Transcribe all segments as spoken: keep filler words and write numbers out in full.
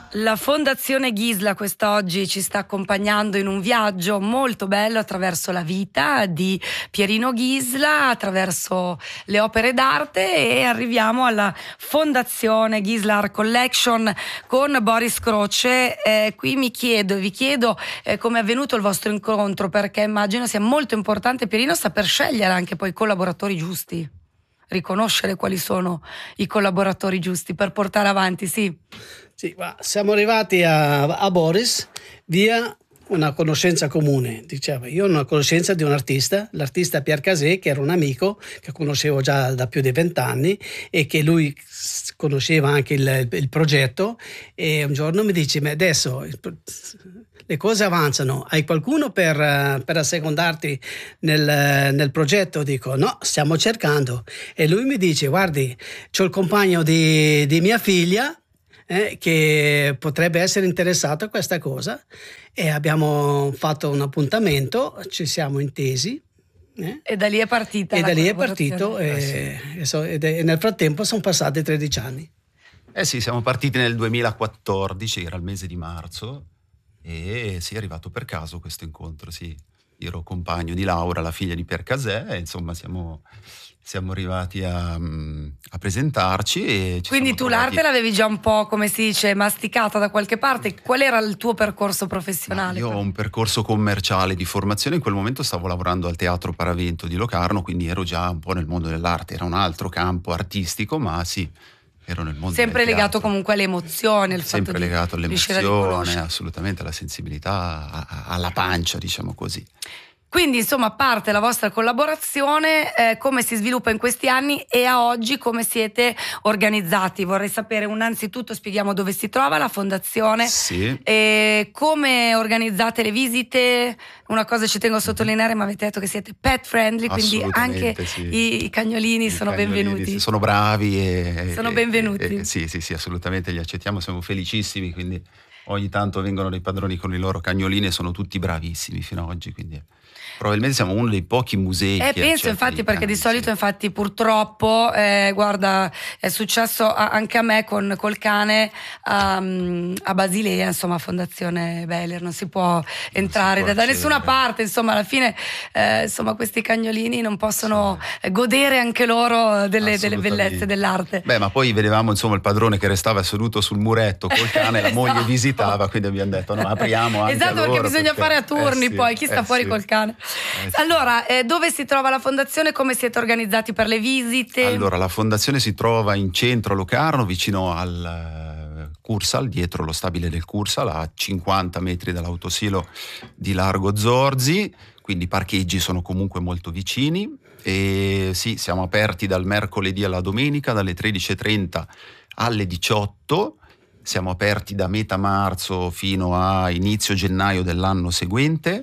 La Fondazione Ghisla quest'oggi ci sta accompagnando in un viaggio molto bello attraverso la vita di Pierino Ghisla, attraverso le opere d'arte, e arriviamo alla Fondazione Ghisla Art Collection con Boris Croce. Eh, qui mi chiedo e vi chiedo eh, come è avvenuto il vostro incontro, perché immagino sia molto importante, Pierino, saper scegliere anche poi i collaboratori giusti, riconoscere quali sono i collaboratori giusti per portare avanti, sì. Sì, ma siamo arrivati a, a Boris via una conoscenza comune. Diceva, io ho una conoscenza di un artista, l'artista Pierre Cazet, che era un amico che conoscevo già da più di vent'anni e che lui conosceva anche il, il progetto, e un giorno mi dice: ma adesso le cose avanzano, hai qualcuno per, per assecondarti nel, nel progetto? Dico no, stiamo cercando. E lui mi dice: guardi, c'ho il compagno di, di mia figlia Eh, che potrebbe essere interessato a questa cosa, e abbiamo fatto un appuntamento, ci siamo intesi eh? E da lì è partita e la da lì è partito e, eh sì. e, so, e, de, e nel frattempo sono passati tredici anni. Eh sì, siamo partiti nel duemilaquattordici, era il mese di marzo, e sì, è arrivato per caso questo incontro, sì. Io ero compagno di Laura, la figlia di Pierre Cazet, e insomma siamo... siamo arrivati a, a presentarci e ci Quindi siamo tu trovati... l'arte l'avevi già un po', come si dice, masticata da qualche parte. Qual era il tuo percorso professionale? Ma io ho un percorso commerciale di formazione. In quel momento stavo lavorando al Teatro Paravento di Locarno, quindi ero già un po' nel mondo dell'arte. Era un altro campo artistico, ma sì, ero nel mondo sempre del legato teatro. comunque alle emozioni, al sempre fatto legato di riuscire a all'emozione, riconoscere. assolutamente alla sensibilità, a- a- alla pancia, diciamo così. Quindi insomma parte la vostra collaborazione, eh, come si sviluppa in questi anni e a oggi come siete organizzati? Vorrei sapere, innanzitutto spieghiamo dove si trova la fondazione, Sì. e come organizzate le visite. Una cosa ci tengo a sottolineare, ma avete detto che siete pet friendly, quindi anche Assolutamente, sì. i, i cagnolini I sono cagnolini, benvenuti. sì, sono bravi e Sono e- benvenuti. e- e- sì, sì, sì, assolutamente li accettiamo, siamo felicissimi, quindi ogni tanto vengono dei padroni con i loro cagnolini e sono tutti bravissimi fino ad oggi, quindi probabilmente siamo uno dei pochi musei Eh, che penso accetta infatti, i perché cani, di solito sì. infatti purtroppo eh, guarda, è successo a- anche a me con col cane a, a Basilea, insomma a Fondazione Beller non si può entrare può da, da accedere. nessuna parte, insomma alla fine eh, insomma questi cagnolini non possono Sì. godere anche loro delle, delle Assolutamente. bellezze dell'arte. Beh, ma poi vedevamo insomma il padrone che restava seduto sul muretto col cane, la moglie Esatto. visitava, quindi abbiamo detto no, apriamo anche esatto, a loro, perché bisogna perché- fare a turni, eh sì, poi chi sta eh fuori sì. col cane. Eh sì. Allora, eh, dove si trova la fondazione? Come siete organizzati per le visite? Allora, la fondazione si trova in centro a Locarno, vicino al uh, Cursal, dietro lo stabile del Cursal, a cinquanta metri dall'autosilo di Largo Zorzi, quindi i parcheggi sono comunque molto vicini. E sì, siamo aperti dal mercoledì alla domenica, dalle tredici e trenta alle diciotto. Siamo aperti da metà marzo fino a inizio gennaio dell'anno seguente.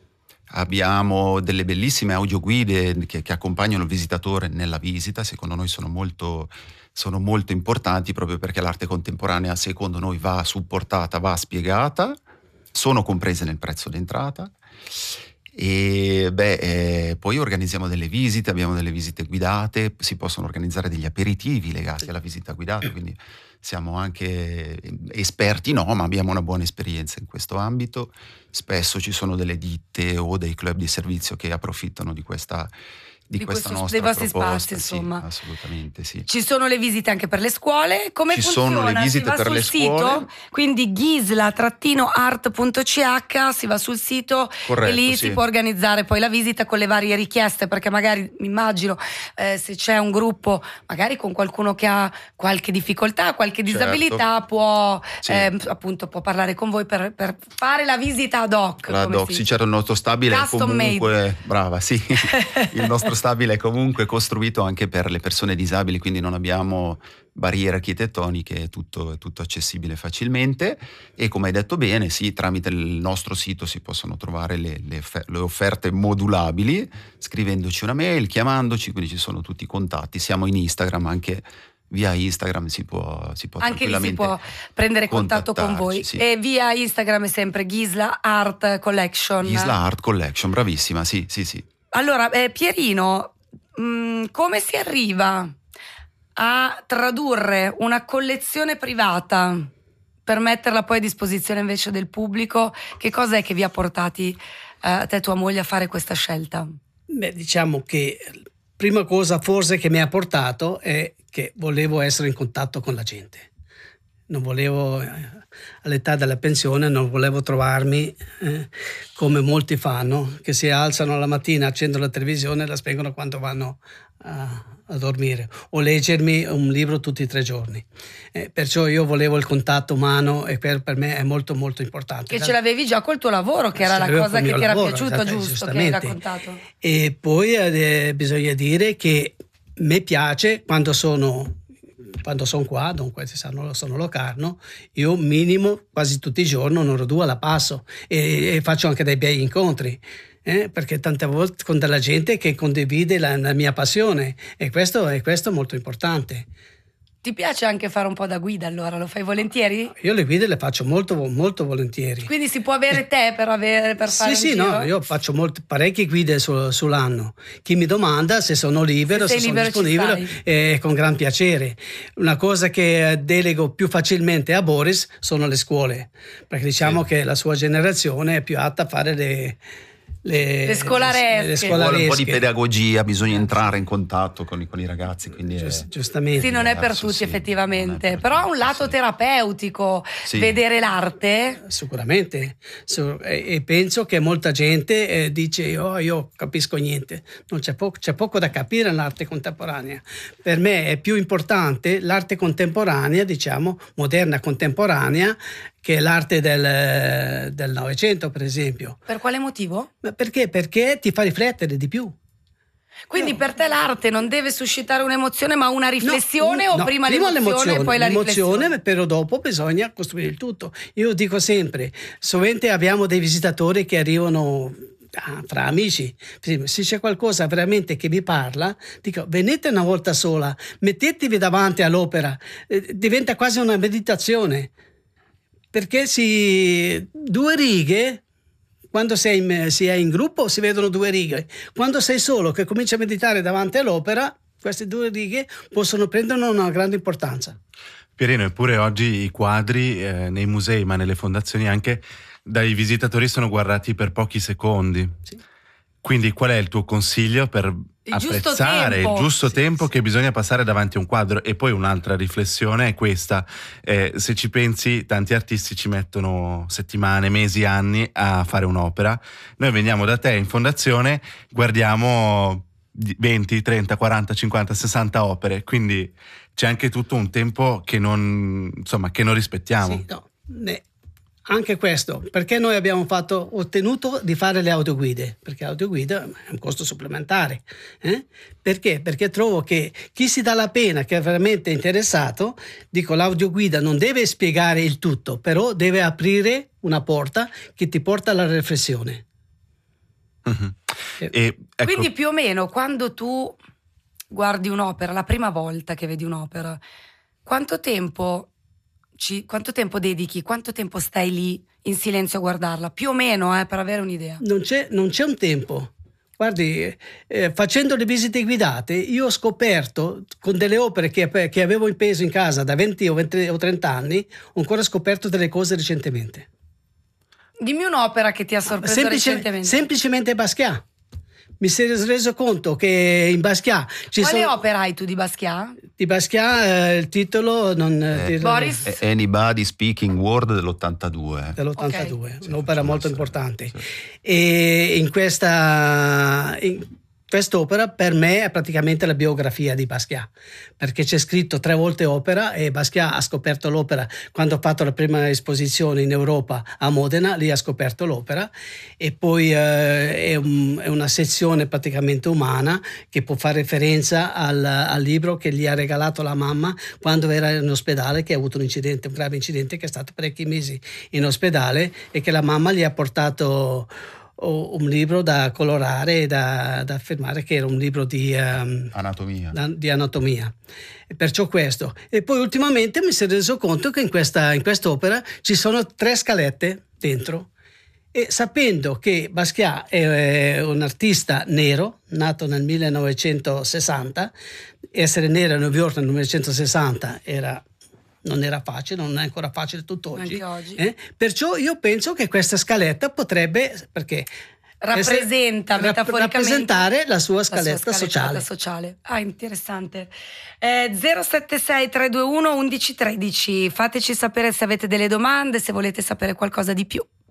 Abbiamo delle bellissime audioguide che, che accompagnano il visitatore nella visita, secondo noi sono molto, sono molto importanti, proprio perché l'arte contemporanea secondo noi va supportata, va spiegata, sono comprese nel prezzo d'entrata. E beh, eh, poi organizziamo delle visite, abbiamo delle visite guidate, si possono organizzare degli aperitivi legati alla visita guidata, quindi siamo anche esperti, no, ma abbiamo una buona esperienza in questo ambito. Spesso ci sono delle ditte o dei club di servizio che approfittano di questa di, Di questa questo- nostra dei vostri proposta, spazi, insomma. sì, assolutamente sì. Ci sono le visite anche per le scuole. Come Ci funziona? sono le visite si va per sul le sito, scuole. quindi ghisla art punto c h, si va sul sito Corretto, e lì sì. si può organizzare poi la visita con le varie richieste, perché magari mi immagino eh, se c'è un gruppo magari con qualcuno che ha qualche difficoltà, qualche Certo. disabilità, può Sì. eh, appunto può parlare con voi per, per fare la visita ad hoc. La come doc, si sì, dice. certo, il nostro stabile è Custom comunque made. brava, sì. Il nostro stabile è comunque costruito anche per le persone disabili, quindi non abbiamo barriere architettoniche, è tutto, è tutto accessibile facilmente. E come hai detto bene, sì, tramite il nostro sito si possono trovare le, le, le offerte modulabili, scrivendoci una mail, chiamandoci, quindi ci sono tutti i contatti. Siamo in Instagram, anche via Instagram si può, si può Anche lì si tranquillamente può prendere contatto con voi. contattarci, sì. E via Instagram è sempre Ghisla Art Collection. Ghisla Art Collection, bravissima, sì, sì, sì. Allora, eh, Pierino, mh, come si arriva a tradurre una collezione privata per metterla poi a disposizione invece del pubblico, che cosa è che vi ha portati a te e tua moglie a fare questa scelta? Beh, diciamo che prima cosa forse che mi ha portato è che volevo essere in contatto con la gente. Non volevo, all'età della pensione, non volevo trovarmi eh, come molti fanno, che si alzano la mattina, accendono la televisione e la spengono quando vanno a, a dormire, o leggermi un libro tutti e tre giorni. Eh, perciò io volevo il contatto umano e per, per me è molto molto importante. Che ce l'avevi già col tuo lavoro, che era la cosa che ti era lavoro, piaciuta, giusto, che hai raccontato. E poi eh, bisogna dire che mi piace quando sono... Quando sono qua, dunque sono, sono Locarno, io minimo quasi tutti i giorni un'ora o due la passo e, e faccio anche dei bei incontri, eh, perché tante volte con della gente che condivide la, la mia passione e questo, e questo è molto importante. Ti piace anche fare un po' da guida, allora? Lo fai volentieri? Io le guide le faccio molto, molto volentieri. Quindi si può avere te per, avere, per fare sì, un sì, giro? no, io faccio molte, parecchie guide su, sull'anno. Chi mi domanda se sono libero, se, se sono disponibile, eh, con gran piacere. Una cosa che delego più facilmente a Boris sono le scuole, perché diciamo sì. che la sua generazione è più atta a fare le... Le, le scolaresche, le scolaresche. Un po' di pedagogia, bisogna entrare in contatto con i, con i ragazzi, quindi Giust, è, giustamente. Sì, non è per tutti, sì, effettivamente, per però ha un lato sì. terapeutico, sì. vedere l'arte. Sicuramente, e penso che molta gente eh, dice oh, io capisco niente, non c'è poco, c'è poco da capire nell'arte contemporanea. Per me è più importante l'arte contemporanea, diciamo, moderna contemporanea, che è l'arte del, del Novecento, per esempio. Per quale motivo? Perché? Perché ti fa riflettere di più. Quindi no. per te l'arte non deve suscitare un'emozione, ma una riflessione, no, o no, prima, prima l'emozione e poi la riflessione? Però dopo bisogna costruire il tutto. Io dico sempre, sovente abbiamo dei visitatori che arrivano ah, fra amici, se c'è qualcosa veramente che vi parla, dico venite una volta sola, mettetevi davanti all'opera, eh, diventa quasi una meditazione. Perché si due righe, quando sei in, si è in gruppo si vedono due righe, quando sei solo che cominci a meditare davanti all'opera, queste due righe possono prendere una grande importanza. Pierino, eppure oggi i quadri eh, nei musei, ma nelle fondazioni anche, dai visitatori sono guardati per pochi secondi. Sì. Quindi qual è il tuo consiglio per il apprezzare il giusto sì, tempo sì. che bisogna passare davanti a un quadro? E poi un'altra riflessione è questa, eh, se ci pensi tanti artisti ci mettono settimane, mesi, anni a fare un'opera, noi veniamo da te in fondazione, guardiamo venti, trenta, quaranta, cinquanta, sessanta opere, quindi c'è anche tutto un tempo che non, insomma, che non rispettiamo. Sì, no, ne. Anche questo, perché noi abbiamo fatto, ottenuto di fare le audioguide, perché l'audioguida è un costo supplementare. Eh? Perché? Perché trovo che chi si dà la pena, che è veramente interessato, dico l'audioguida non deve spiegare il tutto, però deve aprire una porta che ti porta alla riflessione. Mm-hmm. Eh. E, ecco. Quindi più o meno quando tu guardi un'opera, la prima volta che vedi un'opera, quanto tempo... Ci, quanto tempo dedichi? Quanto tempo stai lì in silenzio a guardarla? Più o meno, eh, per avere un'idea. Non c'è, non c'è un tempo. Guardi, eh, facendo le visite guidate, io ho scoperto con delle opere che, che avevo in peso in casa da venti o, venti o trenta anni, ho ancora scoperto delle cose recentemente. Dimmi un'opera che ti ha sorpreso Semplice, recentemente. Semplicemente Basquiat. Mi sono reso conto che in Basquiat ci Quale sono... opera hai tu di Basquiat? Di Basquiat eh, il titolo non... Eh, Boris? Anybody Speaking Word dell'ottantadue. Dell'ottantadue, okay. un'opera sì, molto sì, importante. Sì. E in questa... In, quest'opera per me è praticamente la biografia di Basquiat, perché c'è scritto tre volte opera e Basquiat ha scoperto l'opera quando ha fatto la prima esposizione in Europa a Modena, lì ha scoperto l'opera e poi eh, è, un, è una sezione praticamente umana che può fare riferenza al, al libro che gli ha regalato la mamma quando era in ospedale, che ha avuto un incidente, un grave incidente, che è stato parecchi mesi in ospedale e che la mamma gli ha portato un libro da colorare e da, da affermare che era un libro di um, anatomia. Da, di anatomia. E perciò questo. E poi ultimamente mi sono reso conto che in questa in quest'opera ci sono tre scalette dentro. E sapendo che Basquiat è un artista nero, nato nel millenovecentosessanta, essere nero a New York nel millenovecentosessanta era non era facile, non è ancora facile tutt'oggi. Anche oggi. Eh? Perciò io penso che questa scaletta potrebbe, perché rappresenta essere, metaforicamente rappresentare la sua la scaletta, sua scaletta sociale. sociale. Ah, interessante. Eh, zero sette sei tre due uno uno uno tre zero. Fateci sapere se avete delle domande, se volete sapere qualcosa di più.